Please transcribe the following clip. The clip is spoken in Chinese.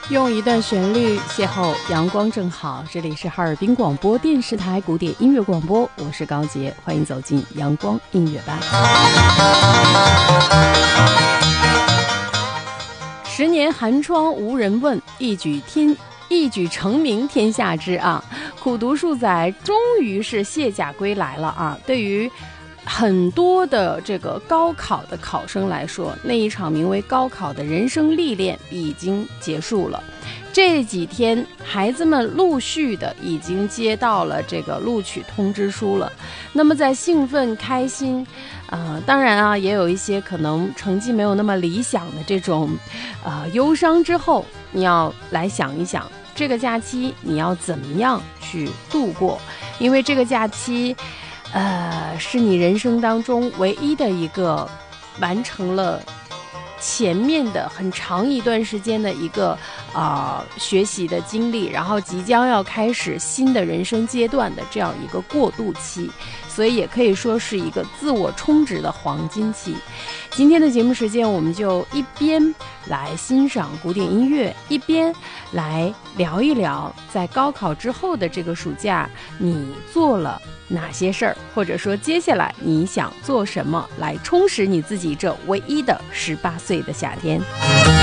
用一段旋律邂逅阳光正好，这里是哈尔滨广播电视台古典音乐广播，我是高洁，欢迎走进阳光音乐吧。10年寒窗无人问，一举成名天下知啊！苦读数载，终于是卸甲归来了啊！对于很多的这个高考的考生来说，那一场名为高考的人生历练已经结束了。这几天孩子们陆续的已经接到了这个录取通知书了。那么在兴奋开心当然啊，也有一些可能成绩没有那么理想的这种忧伤之后，你要来想一想这个假期你要怎么样去度过，因为这个假期是你人生当中唯一的一个完成了前面的很长一段时间的一个学习的经历，然后即将要开始新的人生阶段的这样一个过渡期，所以也可以说是一个自我充值的黄金期。今天的节目时间，我们就一边来欣赏古典音乐，一边来聊一聊在高考之后的这个暑假你做了哪些事儿，或者说接下来你想做什么来充实你自己这唯一的18岁的夏天。